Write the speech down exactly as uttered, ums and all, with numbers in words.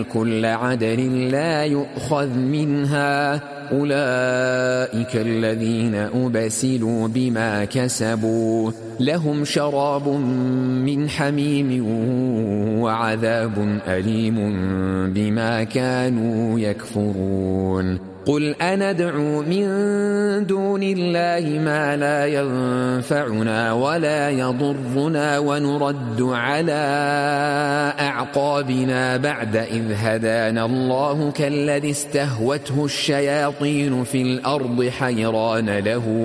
كل عدل لا يؤخذ منها أولئك الذين أبسلوا بما كسبوا لهم شراب من حميم وعذاب أليم بما كانوا يكفرون قل أندعو من دون الله ما لا ينفعنا ولا يضرنا ونرد على أعقابنا بعد إذ هدانا الله كالذي استهوته الشياطين في الأرض حيران له